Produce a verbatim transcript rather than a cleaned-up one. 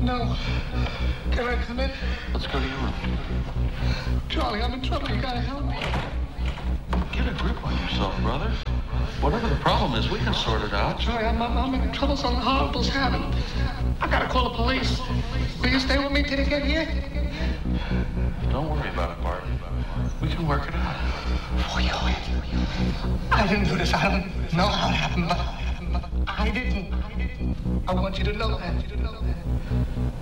No. Can I come in? Let's go to your room. Charlie, I'm in trouble. You gotta help me. Get a grip on yourself, brother. Whatever the problem is, we can sort it out. Charlie, I'm, I'm, I'm in trouble. Something horrible's happened. I gotta call the police. Will you stay with me till they get here? Don't worry about it, Bart. We can work it out. For you. I didn't do this. I don't know how it happened, but I didn't. I want you to know that. You to know that.